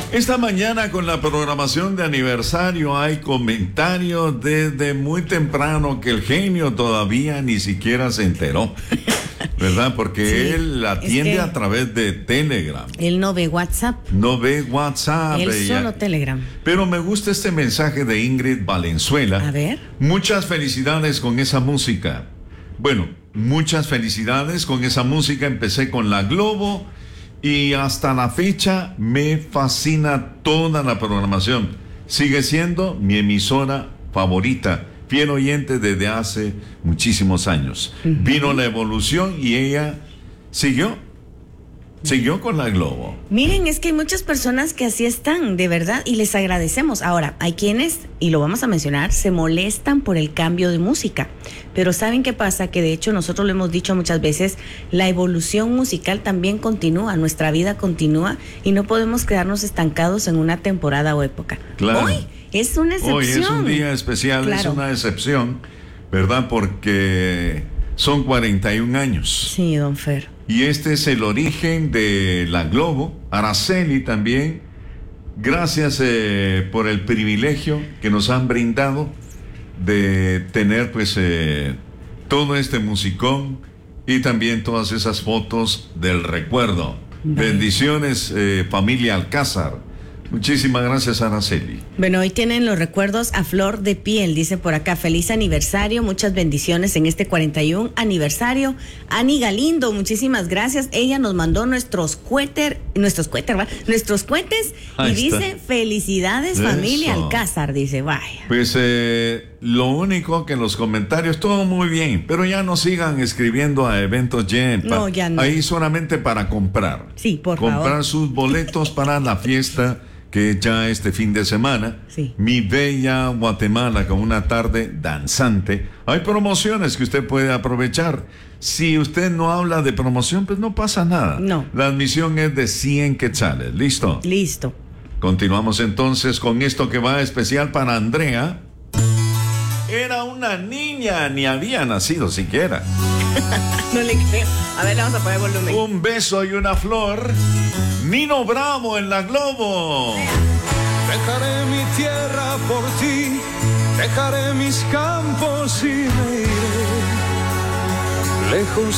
Esta mañana con la programación de aniversario hay comentarios desde muy temprano que el genio todavía ni siquiera se enteró, ¿verdad? Porque sí, él atiende a través de Telegram. Él no ve WhatsApp. No ve WhatsApp. Él solo Telegram. Pero me gusta este mensaje de Ingrid Valenzuela. A ver. Muchas felicidades con esa música. Bueno, muchas felicidades con esa música. Empecé con La Globo. Y hasta la fecha me fascina toda la programación. Sigue siendo mi emisora favorita, fiel oyente desde hace muchísimos años. Vino la evolución y ella siguió con La Globo. Miren, es que hay muchas personas que así están, de verdad, y les agradecemos. Ahora, hay quienes, y lo vamos a mencionar, se molestan por el cambio de música. Pero ¿saben qué pasa? Que de hecho nosotros lo hemos dicho muchas veces, la evolución musical también continúa, nuestra vida continúa y no podemos quedarnos estancados en una temporada o época. Claro. Hoy es una excepción. Hoy es un día especial, claro. Es una excepción, ¿verdad? Porque son 41 años. Sí, don Fer. Y este es el origen de La Globo. Araceli también, gracias por el privilegio que nos han brindado de tener pues todo este musicón y también todas esas fotos del recuerdo. Bendiciones, familia Alcázar. Muchísimas gracias, Araceli. Bueno, hoy tienen los recuerdos a flor de piel, dice por acá. Feliz aniversario, muchas bendiciones en este 41 aniversario. Ani Galindo, muchísimas gracias. Ella nos mandó nuestros cohetes y dice, felicidades, familia Alcázar, dice, vaya. Pues lo único que en los comentarios, todo muy bien, pero ya no sigan escribiendo a Eventos Yen. No, ya no. Ahí solamente para comprar. Sí, por favor. Comprar sus boletos para la fiesta que ya este fin de semana, sí. Mi bella Guatemala, con una tarde danzante. Hay promociones que usted puede aprovechar. Si usted no habla de promoción, pues no pasa nada. No. La admisión es de 100 quetzales. ¿Listo? Listo. Continuamos entonces con esto que va especial para Andrea. Era una niña, ni había nacido siquiera. No le creo. A ver, le vamos a poner volumen. Un beso y una flor. Nino Bravo en La Globo. Dejaré mi tierra por ti, dejaré mis campos y me iré lejos